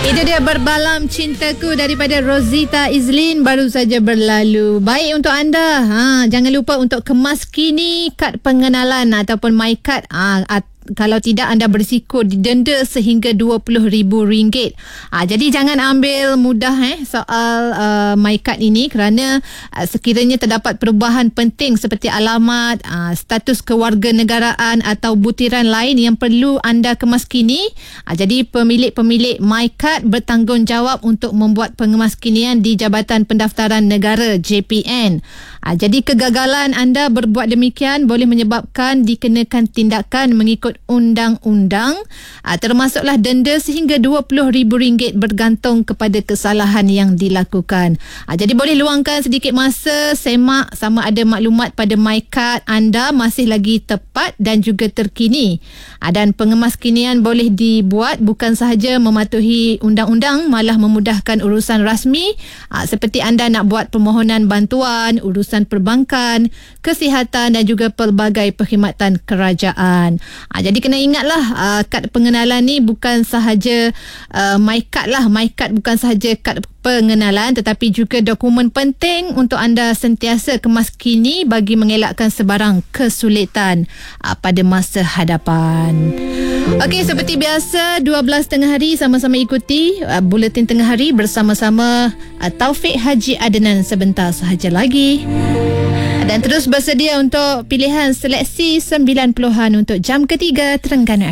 Itu dia Berbalam Cintaku daripada Rosita Izlin baru saja berlalu. Baik untuk anda, jangan lupa untuk kemas kini kad pengenalan ataupun MyKad. Kalau tidak, anda berisiko didenda sehingga RM20,000. Jadi jangan ambil mudah soal MyKad ini, kerana sekiranya terdapat perubahan penting seperti alamat, status kewarganegaraan atau butiran lain yang perlu anda kemas kini, jadi pemilik-pemilik MyKad bertanggungjawab untuk membuat pengemaskinian di Jabatan Pendaftaran Negara JPN. Jadi kegagalan anda berbuat demikian boleh menyebabkan dikenakan tindakan mengikut undang-undang, termasuklah denda sehingga RM20,000 bergantung kepada kesalahan yang dilakukan. Jadi boleh luangkan sedikit masa semak sama ada maklumat pada MyKad anda masih lagi tepat dan juga terkini. Dan pengemaskinian boleh dibuat bukan sahaja mematuhi undang-undang, malah memudahkan urusan rasmi seperti anda nak buat permohonan bantuan, urusan perbankan, kesihatan dan juga pelbagai perkhidmatan kerajaan. Jadi kena ingatlah, kad pengenalan ni bukan sahaja MyKad lah. MyKad bukan sahaja kad pengenalan, tetapi juga dokumen penting untuk anda sentiasa kemas kini bagi mengelakkan sebarang kesulitan pada masa hadapan. Okey, seperti biasa 12 tengah hari sama-sama ikuti Buletin Tengah Hari bersama-sama Taufik Haji Adnan sebentar sahaja lagi. Dan terus bersedia untuk pilihan seleksi 90-an untuk jam ketiga Terengganu